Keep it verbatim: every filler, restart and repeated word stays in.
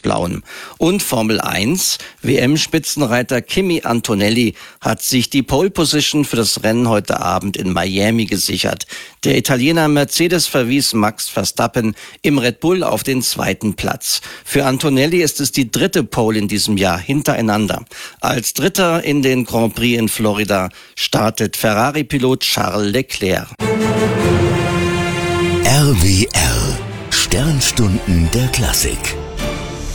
Orange-Blauen. Und Formel eins, W M-Spitzenreiter Kimi Antonelli hat sich die Pole Position für das Rennen heute Abend in Miami gesichert. Der Italiener Mercedes verwies Max Verstappen im Red Bull auf den zweiten Platz. Für Antonelli ist es die dritte Pole in diesem Jahr hintereinander. Als Dritter in den Grand Prix in Florida startet Ferrari-Pilot Charles Leclerc. R W R Sternstunden der Klassik.